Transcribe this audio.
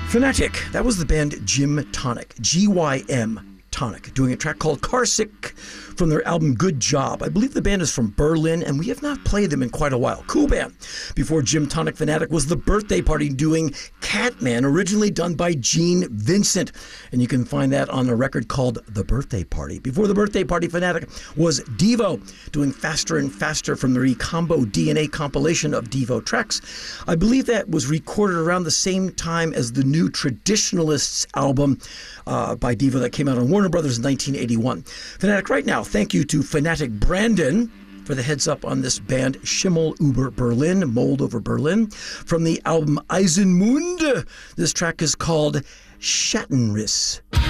Fanatic, that was the band Gym Tonic, G-Y-M Tonic, doing a track called Carsick from their album Good Job. I believe the band is from Berlin, and we have not played them in quite a while. Cool band. Before Gym Tonic Fanatic was The Birthday Party doing Catman, originally done by Gene Vincent. And you can find that on a record called The Birthday Party. Before The Birthday Party Fanatic was Devo, doing Faster and Faster from the Recombo DNA compilation of Devo tracks. I believe that was recorded around the same time as the new Traditionalists album by Devo that came out on Warner Brothers in 1981. Fanatic right now. Thank you to Fanatic Brandon for the heads up on this band, Schimmel über Berlin, Mold over Berlin. From the album Eisenmund, this track is called Schattenriss.